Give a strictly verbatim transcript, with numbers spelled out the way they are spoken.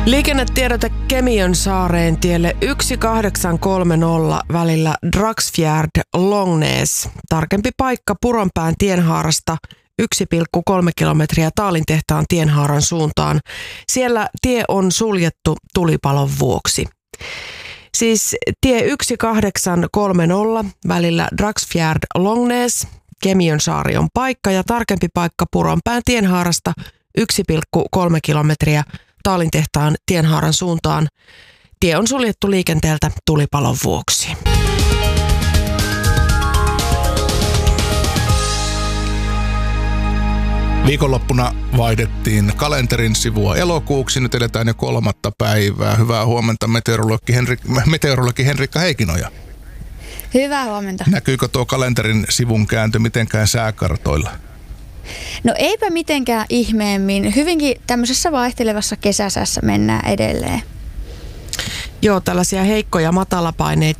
Liikennetiedote Kemiönsaareen tielle yksi kahdeksan kolme nolla välillä Dragsfjärd-Långnäs. Tarkempi paikka Puronpään tienhaarasta yksi pilkku kolme kilometriä Taalintehtaan tienhaaran suuntaan. Siellä tie on suljettu tulipalon vuoksi. Siis tie yksi kahdeksan kolme nolla välillä Dragsfjärd-Långnäs. Kemiönsaari on paikka ja tarkempi paikka Puronpään tienhaarasta yksi pilkku kolme kilometriä Taalintehtaan tienhaaran suuntaan. Tie on suljettu liikenteeltä tulipalon vuoksi. Viikonloppuna vaihdettiin kalenterin sivua elokuuksi. Nyt eletään jo kolmatta päivää. Hyvää huomenta meteorologi, Henrik, meteorologi Henrikka Heikinoja. Hyvää huomenta. Näkyykö tuo kalenterin sivun kääntö mitenkään sääkartoilla? No eipä mitenkään ihmeemmin. Hyvinkin tämmöisessä vaihtelevassa kesäsäässä mennään edelleen. Joo, tällaisia heikkoja matalapaineita